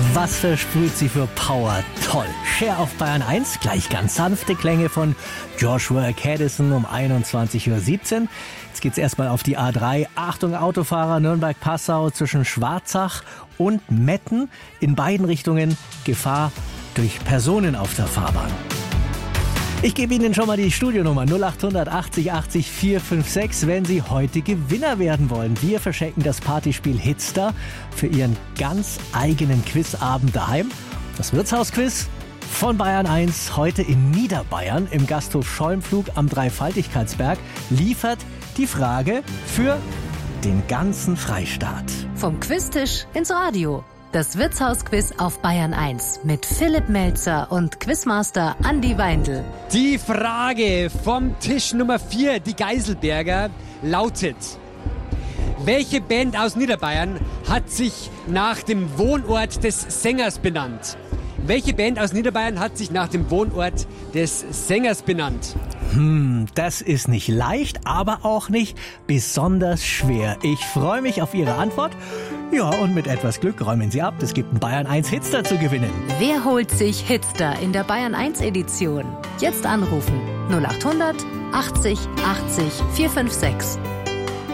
Was versprüht sie für Power? Toll. Cher auf Bayern 1, gleich ganz sanfte Klänge von Joshua Caddison um 21:17 Uhr. Jetzt geht's erstmal auf die A3. Achtung Autofahrer, Nürnberg-Passau zwischen Schwarzach und Metten. In beiden Richtungen Gefahr durch Personen auf der Fahrbahn. Ich gebe Ihnen schon mal die Studionummer 0800 80 80 456, wenn Sie heute Gewinner werden wollen. Wir verschenken das Partyspiel Hitstar für Ihren ganz eigenen Quizabend daheim. Das Wirtshausquiz von Bayern 1 heute in Niederbayern im Gasthof Schollenpflug am Dreifaltigkeitsberg liefert die Frage für den ganzen Freistaat. Vom Quiztisch ins Radio. Das Wirtshausquiz auf Bayern 1 mit Philipp Melzer und Quizmaster Andi Weindl. Die Frage vom Tisch Nummer 4, die Geiselberger, lautet: Welche Band aus Niederbayern hat sich nach dem Wohnort des Sängers benannt? Welche Band aus Niederbayern hat sich nach dem Wohnort des Sängers benannt? Das ist nicht leicht, aber auch nicht besonders schwer. Ich freue mich auf Ihre Antwort. Ja, und mit etwas Glück räumen Sie ab. Es gibt einen Bayern 1 Hitstar zu gewinnen. Wer holt sich Hitstar in der Bayern 1 Edition? Jetzt anrufen 0800 80 80 456.